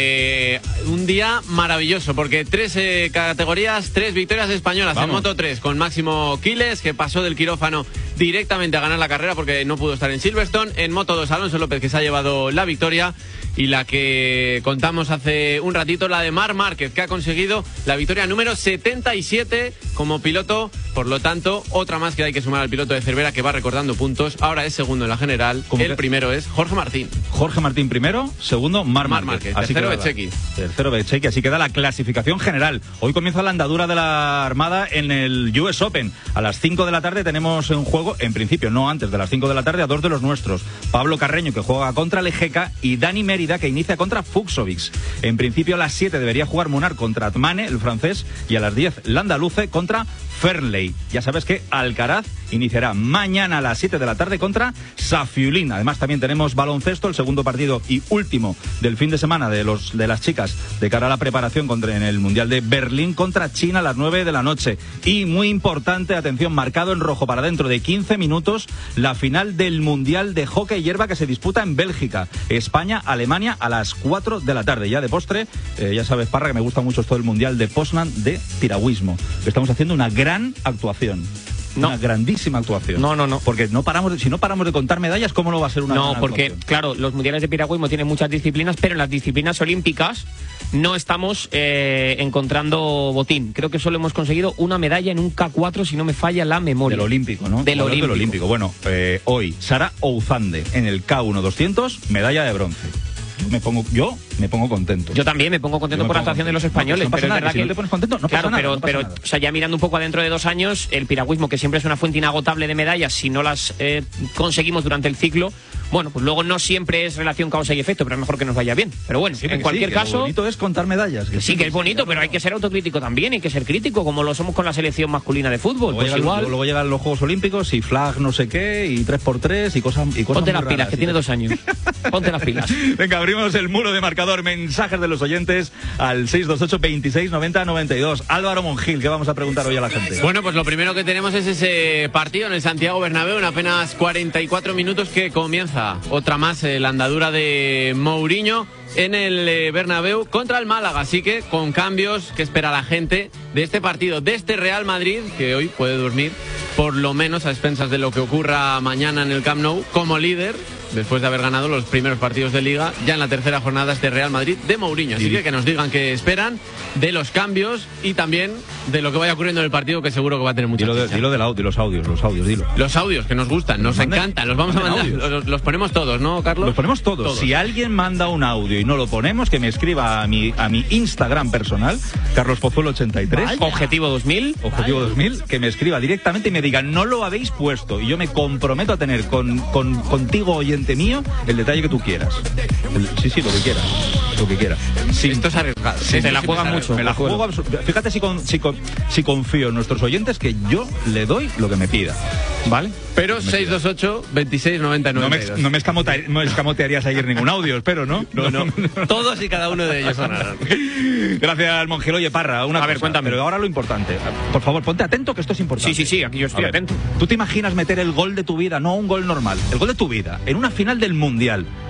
eh, un día maravilloso, porque tres eh, categorías, tres victorias españolas. Vamos. En Moto tres, con Máximo Quiles, que pasó del quirófano directamente a ganar la carrera porque no pudo estar en Silverstone. En Moto dos, Alonso López, que se ha llevado la victoria. Y la que contamos hace un ratito, la de Marc Márquez, que ha conseguido la victoria número setenta y siete como piloto. Por lo tanto, otra más que hay que sumar al piloto de Cervera, que va recortando puntos. Ahora es segundo en la general. El que... primero es Jorge Martín. Jorge Martín primero, segundo Marc Márquez. Márquez. Así tercero Bechequi. Tercero Bechequi, así queda la clasificación general. Hoy comienza la andadura de la Armada en el U S Open. A las cinco de la tarde tenemos en juego, en principio no antes de las cinco de la tarde, a dos de los nuestros. Pablo Carreño, que juega contra Lejeca, y Dani Mérida, que inicia contra Fuxovics. En principio a las siete debería jugar Munar contra Atmane, el francés, y a las diez Landaluce contra Fernley. Ya sabes que Alcaraz iniciará mañana a las siete de la tarde contra Safiulín. Además también tenemos baloncesto, el segundo partido y último del fin de semana de los de las chicas de cara a la preparación contra en el Mundial de Berlín contra China a las nueve de la noche. Y muy importante, atención, marcado en rojo para dentro de quince minutos, la final del Mundial de Hockey Hierba, que se disputa en Bélgica. España-Alemania a las cuatro de la tarde. Ya de postre, eh, ya sabes, Parra, que me gusta mucho esto del Mundial de Poznan de piragüismo. Estamos haciendo una gran actuación. No. Una grandísima actuación. No, no, no. Porque no paramos de, si no paramos de contar medallas, ¿cómo no va a ser una No, gran porque, actuación? claro, los mundiales de piragüismo tienen muchas disciplinas, pero en las disciplinas olímpicas no estamos eh, encontrando botín. Creo que solo hemos conseguido una medalla en un K cuatro, si no me falla la memoria. Del olímpico, ¿no? Del olímpico. Del olímpico. Bueno, eh, hoy, Sara Ouzande, en el K uno doscientos, medalla de bronce. Yo me pongo, yo me pongo contento. Yo también me pongo contento me por la actuación de los españoles. No, no pero nada, es verdad que que si no te pones contento, no claro, pasa nada, pero, no pasa pero nada. O sea, ya mirando un poco adentro de dos años, el piragüismo, que siempre es una fuente inagotable de medallas, si no las eh, conseguimos durante el ciclo, bueno, pues luego no siempre es relación causa y efecto, pero es mejor que nos vaya bien. Pero bueno, sí, en cualquier sí, caso... Lo bonito es contar medallas. Que sí, que es bonito, pero hay que ser autocrítico también, hay que ser crítico, como lo somos con la selección masculina de fútbol. Luego, pues llegan, igual... luego llegan los Juegos Olímpicos y flag no sé qué, y tres por tres y cosas, y cosas Ponte muy las pilas, raras, que sí. tiene dos años. Ponte las pilas. Venga, abrimos el muro de marcador. Mensajes de los oyentes al seis dos ocho, veintiséis, noventa, noventa y dos. Álvaro Monjil, ¿qué vamos a preguntar hoy a la gente? Bueno, pues lo primero que tenemos es ese partido en el Santiago Bernabéu, en apenas cuarenta y cuatro minutos, que comienza otra más eh, la andadura de Mourinho en el eh, Bernabéu contra el Málaga. Así que con cambios que espera la gente de este partido, de este Real Madrid, que hoy puede dormir por lo menos a expensas de lo que ocurra mañana en el Camp Nou, como líder, después de haber ganado los primeros partidos de Liga, ya en la tercera jornada este Real Madrid de Mourinho. Así que que nos digan qué esperan de los cambios y también de lo que vaya ocurriendo en el partido, que seguro que va a tener mucha Dilo, de, chicha. dilo del audio, los audios, los audios, dilo. Los audios que nos gustan, nos, nos encantan, los vamos a mandar, los, los ponemos todos, ¿no, Carlos? Los ponemos todos. todos. Si alguien manda un audio y no lo ponemos, que me escriba a mi, a mi Instagram personal, Carlos Pozuelo ochenta y tres. Vaya. Objetivo dos mil. Objetivo Vaya. dos mil, que me escriba directamente y me diga, no lo habéis puesto. Y yo me comprometo a tener con, con contigo, oyente mío, el detalle que tú quieras. El, sí, sí, lo que quieras. Lo que quieras. Sí, esto es arriesgado. Sí, te la juegas mucho. Me la juego. Fíjate si, con, si, con, si confío en nuestros oyentes, que yo le doy lo que me pida. ¿Vale? Pero seis dos ocho, veintiséis, noventa y nueve. No me, no me, escamote, no me escamotearías ayer ningún audio, espero, ¿no? No, no. no. Todos y cada uno de ellos sonarán. Gracias, Monjel. Oye, Parra, una A cosa, ver, cuéntame. Pero ahora lo importante. Por favor, ponte atento, que esto es importante. Sí, sí, sí, aquí yo estoy atento. ¿Tú te imaginas meter el gol de tu vida, no un gol normal, el gol de tu vida, en una final del Mundial?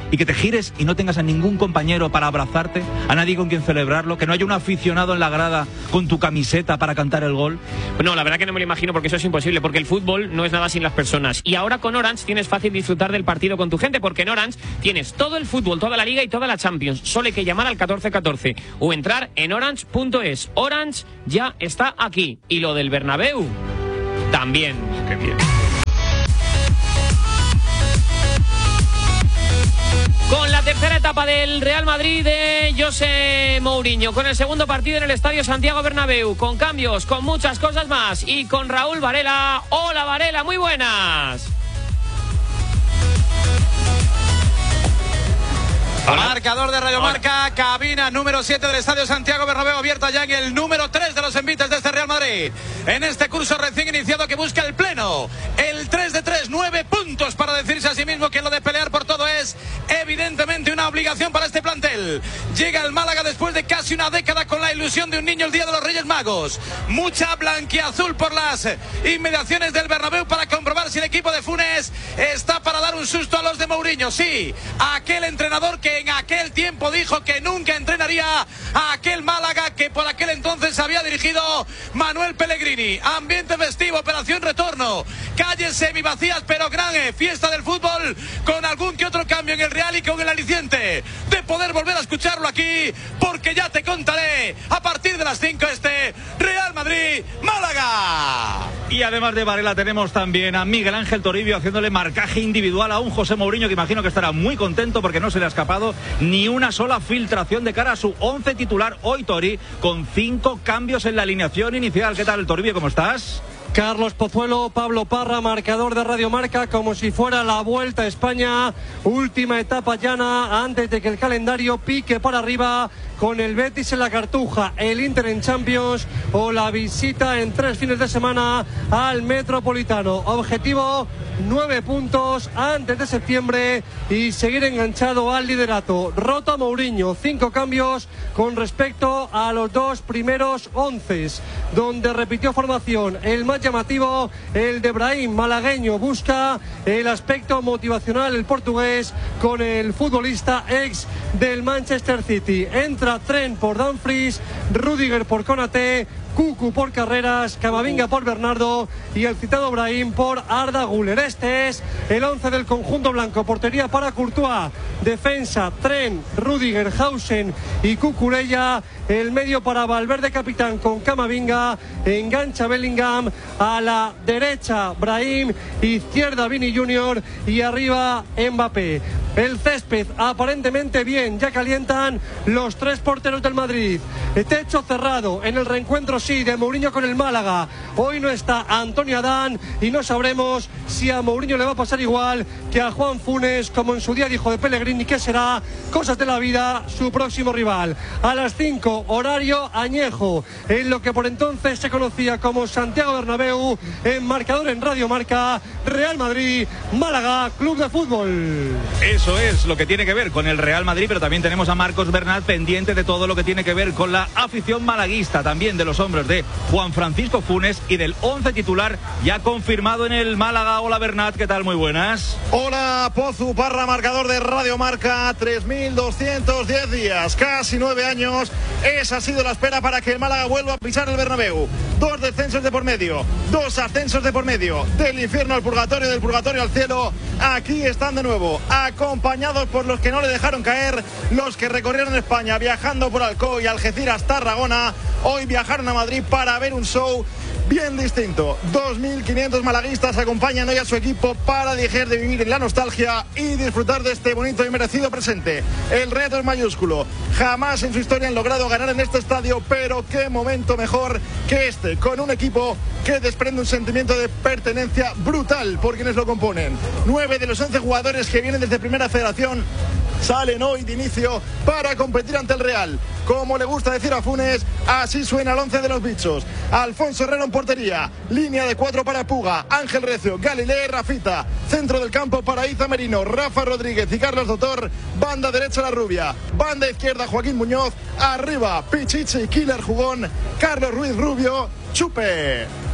y que te gires y no tengas a ningún compañero para abrazarte, a nadie con quien celebrarlo, que no haya un aficionado en la grada con tu camiseta para cantar el gol? No, la verdad que no me lo imagino, porque eso es imposible, porque el fútbol no es nada sin las personas. Y ahora con Orange tienes fácil disfrutar del partido con tu gente, porque en Orange tienes todo el fútbol, toda la Liga y toda la Champions. Solo hay que llamar al catorce catorce o entrar en orange punto es. Orange ya está aquí. Y lo del Bernabéu también. Qué bien. Con la tercera etapa del Real Madrid de José Mourinho, con el segundo partido en el Estadio Santiago Bernabéu, con cambios, con muchas cosas más, y con Raúl Varela. Hola Varela, muy buenas. Marcador de Radio Marca, cabina número siete del Estadio Santiago Bernabéu, abierta ya en el número tres de los envites de este Real Madrid. En este curso recién iniciado que busca el pleno, el tres de tres, nueve puntos para decirse a sí mismo que lo de pelear por todo es evidentemente una obligación para este plantel. Llega el Málaga después de casi una década con la ilusión de un niño el día de los Reyes Magos. Mucha blanquiazul por las inmediaciones del Bernabéu para comprobar si el equipo de Funes está para dar un susto a los de Mourinho. Sí, aquel entrenador que en aquel tiempo dijo que nunca entrenaría a aquel Málaga que por aquel entonces había dirigido Manuel Pellegrini. Ambiente festivo, operación retorno, calles semivacías pero gran fiesta del fútbol, con algún que otro cambio en el Real y con el aliciente de poder volver a escucharlo aquí, porque ya te contaré a partir de las cinco este Real Madrid Málaga. Y además de Varela tenemos también a Miguel Ángel Toribio haciéndole marcaje individual a un José Mourinho que imagino que estará muy contento porque no se le ha escapado ni una sola filtración de cara a su once titular hoy, Tori, con cinco cambios en la alineación inicial. ¿Qué tal, Toribio? ¿Cómo estás? Carlos Pozuelo, Pablo Parra, marcador de Radio Marca, como si fuera la Vuelta a España, última etapa llana antes de que el calendario pique para arriba con el Betis en la Cartuja, el Inter en Champions o la visita en tres fines de semana al Metropolitano. Objetivo, nueve puntos antes de septiembre y seguir enganchado al liderato. Rota Mourinho, cinco cambios con respecto a los dos primeros once, donde repitió formación. El más llamativo, el de Brahim, malagueño, busca el aspecto motivacional, el portugués, con el futbolista ex del Manchester City. Entra Trent por Dumfries, Rudiger por Konaté, Cucu por Carreras, Camavinga por Bernardo y el citado Brahim por Arda Güler. Este es el once del conjunto blanco. Portería para Courtois, defensa Trent, Rudiger, Hausen y Cucurella. El medio para Valverde capitán con Camavinga, engancha Bellingham, a la derecha Brahim, izquierda Vini Junior y arriba Mbappé. El césped aparentemente bien, ya calientan los tres porteros del Madrid. Techo cerrado en el reencuentro sí de Mourinho con el Málaga. Hoy no está Antonio Adán y no sabremos si a Mourinho le va a pasar igual que a Juan Funes, como en su día dijo de Pellegrini que será, cosas de la vida, su próximo rival. A las cinco, horario añejo, en lo que por entonces se conocía como Santiago Bernabéu, en marcador en Radio Marca, Real Madrid, Málaga, Club de Fútbol. Eso es lo que tiene que ver con el Real Madrid, pero también tenemos a Marcos Bernat pendiente de todo lo que tiene que ver con la afición malaguista, también de los hombros de Juan Francisco Funes y del once titular ya confirmado en el Málaga. Hola Bernat, ¿qué tal? Muy buenas. Hola Pozu, Parra, marcador de Radio Marca, tres mil doscientos diez días, casi nueve años. Esa ha sido la espera para que el Málaga vuelva a pisar el Bernabéu. Dos descensos de por medio, dos ascensos de por medio, del infierno al purgatorio, del purgatorio al cielo. Aquí están de nuevo, acompañados por los que no le dejaron caer, los que recorrieron España viajando por Alcoy, Algeciras, Tarragona. Hoy viajaron a Madrid para ver un show bien distinto. dos mil quinientos malaguistas acompañan hoy a su equipo para dejar de vivir en la nostalgia y disfrutar de este bonito y merecido presente. El reto es mayúsculo. Jamás en su historia han logrado ganar en este estadio, pero qué momento mejor que este, con un equipo que desprende un sentimiento de pertenencia brutal por quienes lo componen. Nueve de los once jugadores que vienen desde Primera Federación salen hoy de inicio para competir ante el Real. Como le gusta decir a Funes, así suena el once de los bichos. Alfonso Herrera en portería, línea de cuatro para Puga, Ángel Recio, Galilea y Rafita. Centro del campo para Iza Merino, Rafa Rodríguez y Carlos Dotor. Banda derecha La Rubia, banda izquierda Joaquín Muñoz. Arriba Pichichi, Killer Jugón, Carlos Ruiz Rubio, Chupe.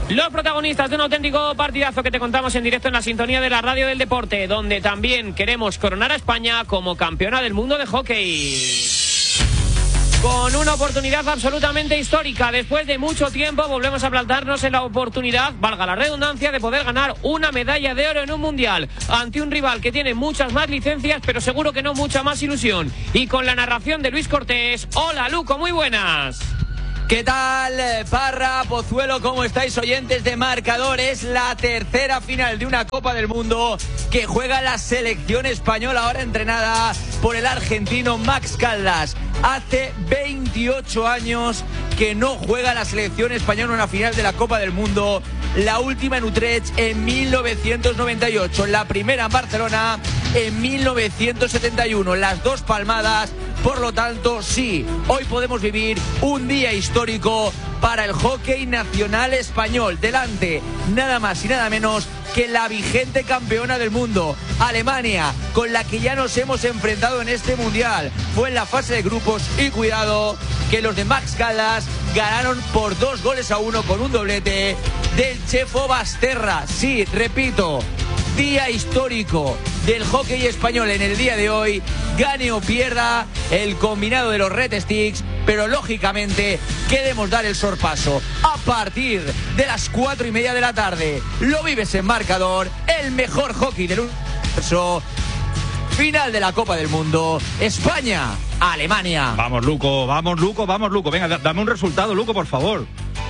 Los protagonistas de un auténtico partidazo que te contamos en directo en la sintonía de la Radio del Deporte, donde también queremos coronar a España como campeona del mundo de hockey. Con una oportunidad absolutamente histórica. Después de mucho tiempo volvemos a plantarnos en la oportunidad, valga la redundancia, de poder ganar una medalla de oro en un mundial ante un rival que tiene muchas más licencias, pero seguro que no mucha más ilusión. Y con la narración de Luis Cortés. Hola, Luco, muy buenas. ¿Qué tal, Parra, Pozuelo? ¿Cómo estáis, oyentes de Marcador? Es la tercera final de una Copa del Mundo que juega la selección española, ahora entrenada por el argentino Max Caldas. Hace veintiocho años que no juega la selección española una final de la Copa del Mundo. La última en Utrecht en mil novecientos noventa y ocho, la primera en Barcelona en mil novecientos setenta y uno. Las dos palmadas. Por lo tanto, sí, hoy podemos vivir un día histórico para el hockey nacional español. Delante, nada más y nada menos que la vigente campeona del mundo, Alemania, con la que ya nos hemos enfrentado en este mundial. Fue en la fase de grupos y cuidado que los de Max Caldas ganaron por dos goles a uno con un doblete del Chefo Basterra. Sí, repito, día histórico del hockey español en el día de hoy. Gane o pierda el combinado de los Red Sticks, pero lógicamente queremos dar el sorpaso. A partir de las cuatro y media de la tarde lo vives en Marcador, el mejor hockey del universo. Final de la Copa del Mundo, España, Alemania. Vamos, Luco, vamos, Luco, vamos, Luco. Venga, dame un resultado, Luco, por favor.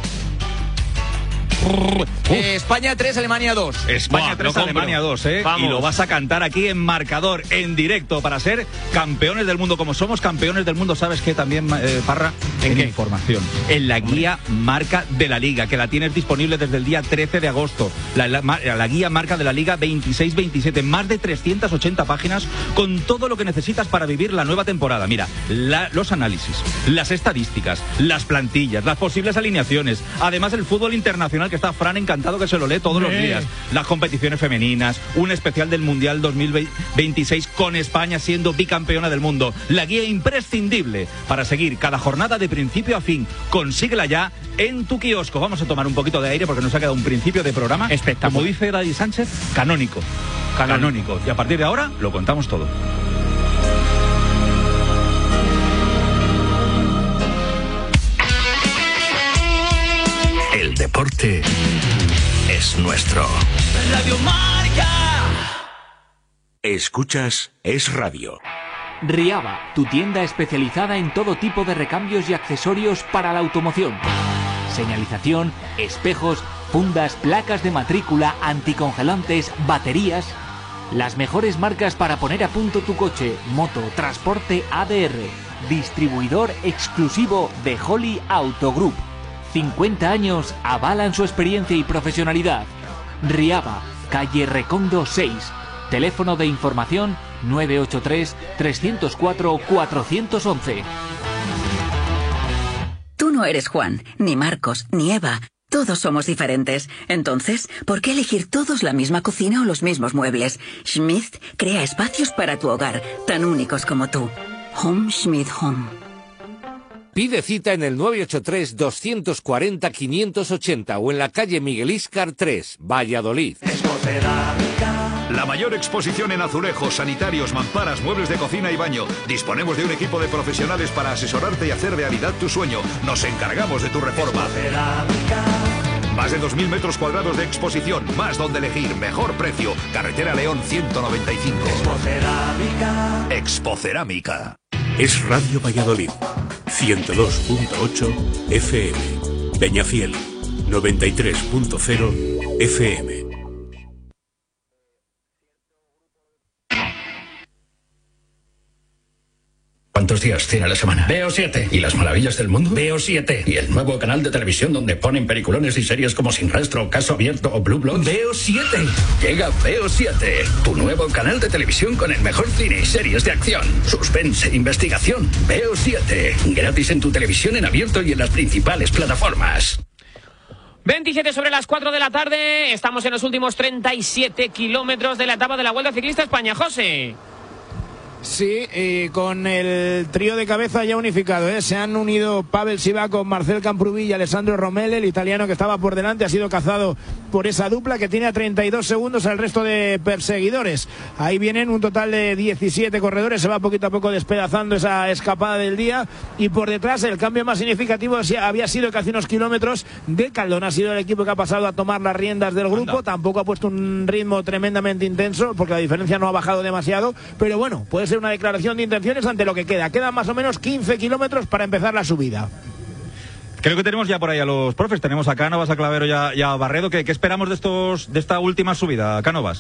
Eh, España tres, Alemania dos. España tres, no Alemania dos, ¿eh? Vamos. Y lo vas a cantar aquí en Marcador, en directo, para ser campeones del mundo. Como somos campeones del mundo, ¿sabes qué también, eh, Parra? ¿En, en qué? Información. En la guía marca de la Liga, que la tienes disponible desde el día trece de agosto. La, la, la guía marca de la Liga veintiséis veintisiete. Más de trescientas ochenta páginas con todo lo que necesitas para vivir la nueva temporada. Mira, la, los análisis, las estadísticas, las plantillas, las posibles alineaciones. Además, el fútbol internacional, que está Fran encantado, que se lo lee todos los días. Las competiciones femeninas, un especial del Mundial dos mil veintiséis con España siendo bicampeona del mundo. La guía imprescindible para seguir cada jornada de principio a fin. Consíguela ya en tu kiosco. Vamos a tomar un poquito de aire porque nos ha quedado un principio de programa espectacular. Como dice David Sánchez, canónico. Canónico. Canónico. Y a partir de ahora lo contamos todo. El deporte es nuestro. Radio Marca. Escuchas Es Radio. Riaba, tu tienda especializada en todo tipo de recambios y accesorios para la automoción. Señalización, espejos, fundas, placas de matrícula, anticongelantes, baterías. Las mejores marcas para poner a punto tu coche, moto, transporte A D R. Distribuidor exclusivo de Holly Auto Group. cincuenta años avalan su experiencia y profesionalidad. Riaba, calle Recondo seis. Teléfono de información nueve ocho tres, tres cero cuatro, cuatro uno uno. Tú no eres Juan, ni Marcos, ni Eva. Todos somos diferentes. Entonces, ¿por qué elegir todos la misma cocina o los mismos muebles? Schmidt crea espacios para tu hogar, tan únicos como tú. Home Schmidt Home. Pide cita en el nueve ocho tres, dos cuatro cero, cinco ocho cero o en la calle Miguel Íscar tres, Valladolid. La mayor exposición en azulejos, sanitarios, mamparas, muebles de cocina y baño. Disponemos de un equipo de profesionales para asesorarte y hacer realidad tu sueño. Nos encargamos de tu reforma. Más de dos mil metros cuadrados de exposición, más donde elegir, mejor precio. Carretera León ciento noventa y cinco. Expocerámica. Expocerámica. Es Radio Valladolid, ciento dos punto ocho F M. Peñafiel, noventa y tres punto cero F M. ¿Cuántos días tiene la semana? Veo siete. ¿Y las maravillas del mundo? Veo siete. ¿Y el nuevo canal de televisión donde ponen peliculones y series como Sin Rastro, Caso Abierto o Blue Bloods? Veo siete. Llega Veo siete, tu nuevo canal de televisión con el mejor cine y series de acción, suspense, investigación. Veo siete. Gratis en tu televisión en abierto y en las principales plataformas. veintisiete sobre las cuatro de la tarde. Estamos en los últimos treinta y siete kilómetros de la etapa de la Vuelta Ciclista España. José. Sí, y con el trío de cabeza ya unificado, ¿eh? Se han unido Pavel Sivakov, Marcel Camprubí y Alessandro Romele. El italiano que estaba por delante ha sido cazado por esa dupla que tiene a treinta y dos segundos al resto de perseguidores. Ahí vienen un total de diecisiete corredores, se va poquito a poco despedazando esa escapada del día, y por detrás el cambio más significativo había sido que hace unos kilómetros Decathlon ha sido el equipo que ha pasado a tomar las riendas del grupo. Anda. Tampoco ha puesto un ritmo tremendamente intenso porque la diferencia no ha bajado demasiado, pero bueno, puede ser una declaración de intenciones ante lo que queda. Quedan más o menos quince kilómetros para empezar la subida. Creo que tenemos ya por ahí a los profes. Tenemos a Cánovas, a Clavero y a, y a Barredo. ¿Qué, ¿Qué esperamos de estos de esta última subida, Cánovas?